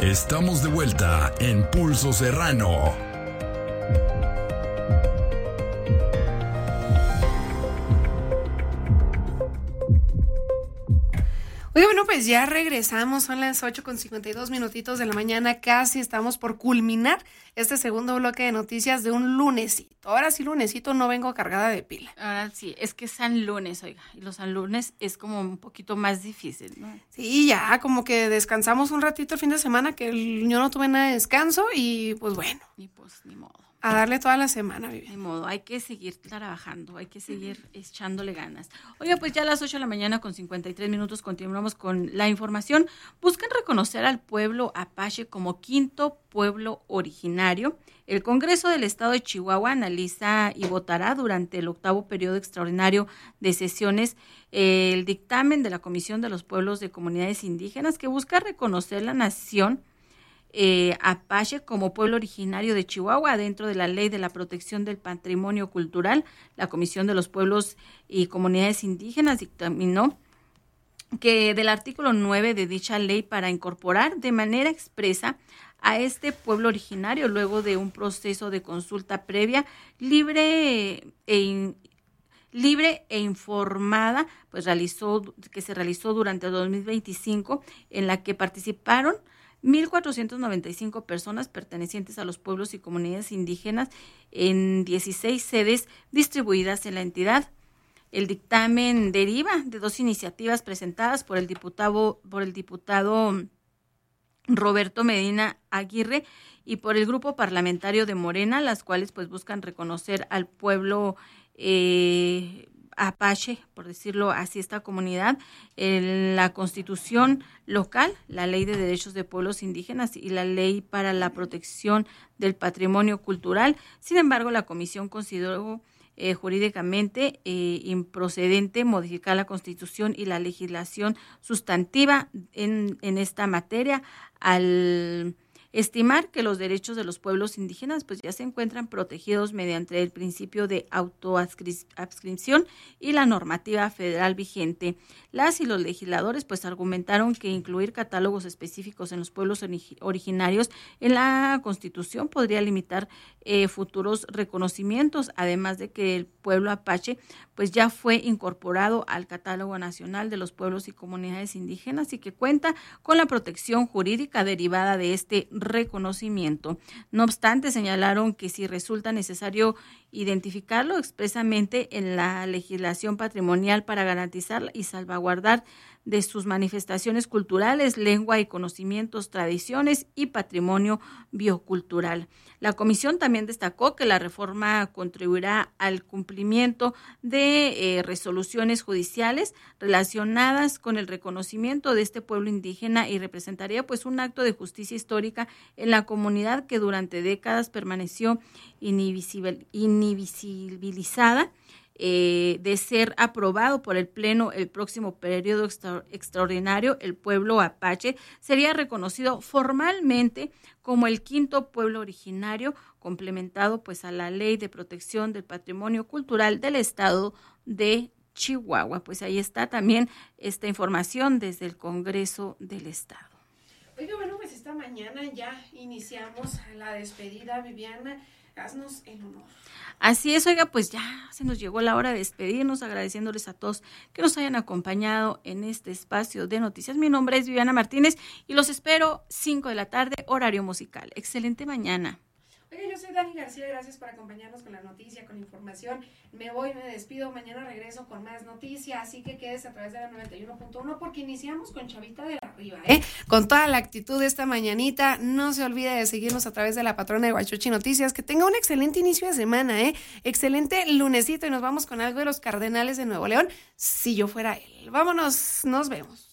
Estamos de vuelta en Pulso Serrano. Oye, bueno, pues ya regresamos, son las 8:52 de la mañana, casi estamos por culminar este segundo bloque de noticias de un lunesito. Ahora sí, lunesito, no vengo cargada de pila. Ahora sí, es que es San Lunes, oiga, y los San Lunes es como un poquito más difícil, ¿no? Sí, ya, como que descansamos un ratito el fin de semana, que yo no tuve nada de descanso y pues bueno. Y pues ni modo. A darle toda la semana, Vivian. Ni modo, hay que seguir trabajando, hay que seguir echándole ganas. Oiga, pues ya a las 8:53 continuamos con la información. Buscan reconocer al pueblo apache como quinto pueblo originario. El Congreso del Estado de Chihuahua analiza y votará durante el 8º periodo extraordinario de sesiones el dictamen de la Comisión de los Pueblos de Comunidades Indígenas que busca reconocer la nación apache como pueblo originario de Chihuahua dentro de la Ley de la Protección del Patrimonio Cultural. La Comisión de los Pueblos y Comunidades Indígenas dictaminó que del artículo 9 de dicha ley para incorporar de manera expresa a este pueblo originario luego de un proceso de consulta previa libre e informada, pues que se realizó durante el 2025, en la que participaron 1,495 personas pertenecientes a los pueblos y comunidades indígenas en 16 sedes distribuidas en la entidad. El dictamen deriva de 2 iniciativas presentadas por el diputado Roberto Medina Aguirre y por el grupo parlamentario de Morena, las cuales pues buscan reconocer al pueblo apache, por decirlo así, esta comunidad, en la Constitución local, la Ley de Derechos de Pueblos Indígenas y la Ley para la Protección del Patrimonio Cultural. Sin embargo, la comisión consideró jurídicamente improcedente modificar la Constitución y la legislación sustantiva en esta materia al estimar que los derechos de los pueblos indígenas pues ya se encuentran protegidos mediante el principio de autoadscripción y la normativa federal vigente. Las y los legisladores pues argumentaron que incluir catálogos específicos en los pueblos originarios en la Constitución podría limitar futuros reconocimientos, además de que el pueblo apache pues ya fue incorporado al Catálogo Nacional de los Pueblos y Comunidades Indígenas y que cuenta con la protección jurídica derivada de este reconocimiento. No obstante, señalaron que si resulta necesario identificarlo expresamente en la legislación patrimonial para garantizar y salvaguardar de sus manifestaciones culturales, lengua y conocimientos, tradiciones y patrimonio biocultural. La comisión también destacó que la reforma contribuirá al cumplimiento de resoluciones judiciales relacionadas con el reconocimiento de este pueblo indígena y representaría pues un acto de justicia histórica en la comunidad que durante décadas permaneció invisibilizada. De ser aprobado por el Pleno el próximo periodo extraordinario, el pueblo apache sería reconocido formalmente como el quinto pueblo originario, complementado pues a la Ley de Protección del Patrimonio Cultural del Estado de Chihuahua. Pues ahí está también esta información desde el Congreso del Estado. Oiga, bueno, pues esta mañana ya iniciamos la despedida, Viviana. Haznos el honor. Así es, oiga, pues ya se nos llegó la hora de despedirnos, agradeciéndoles a todos que nos hayan acompañado en este espacio de noticias. Mi nombre es Viviana Martínez y los espero 5 de la tarde, horario musical. Excelente mañana. Oiga, yo soy Dani García, gracias por acompañarnos con la noticia, con la información. Me voy, me despido, mañana regreso con más noticias, así que quédese a través de la 91.1 porque iniciamos con Chavita de Arriba, con toda la actitud de esta mañanita. No se olvide de seguirnos a través de la patrona de Huachochi Noticias. Que tenga un excelente inicio de semana, excelente lunesito y nos vamos con algo de los Cardenales de Nuevo León, si yo fuera él. Vámonos, nos vemos.